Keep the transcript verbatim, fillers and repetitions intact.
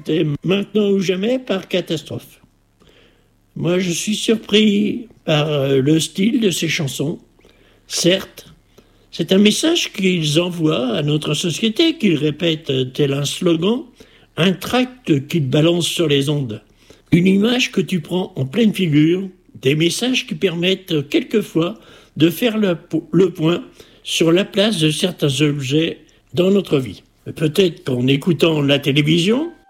C'était maintenant ou jamais par catastrophe. Moi, je suis surpris par le style de ces chansons. Certes, c'est un message qu'ils envoient à notre société, qu'ils répètent tel un slogan, un tract qu'ils balancent sur les ondes. Une image que tu prends en pleine figure, des messages qui permettent quelquefois de faire le, le point sur la place de certains objets dans notre vie. Peut-être qu'en écoutant la télévision,